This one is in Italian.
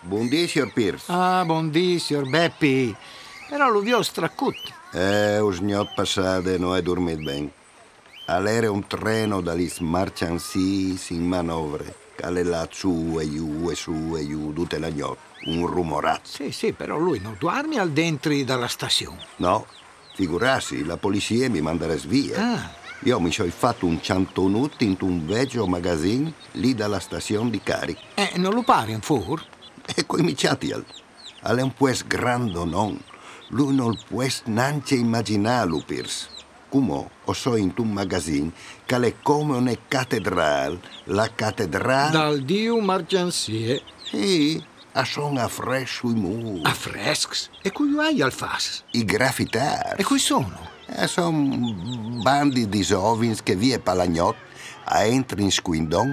Buondì, signor Pierce. Ah, buondì, signor Beppi. Però lo vi ho stracut. O signor passate non è dormito bene. All'era un treno dagli smarciansis in manovre, che là su e giù, tutte la notte. Un rumorazzo. Sì, però lui non dorme al dentro della stazione. No, figurassi, la polizia mi manda via. Ah. Io mi sono fatto un 100 minuti in un vecchio magazzino lì dalla stazione di carica. Non lo pare un fur? E coi miciati è un pues grande non. Lui non può neanche immaginarlo, Pierce. Come o so in un magazzino che è come una cattedrale. La cattedrale... Dal Dio Margiansie. Sì, a son a fresco i muri. A frescs? E cui hai al fas? I graffitari. E cui sono? Sono bandi di giovani che via Palagnot a entri in squindon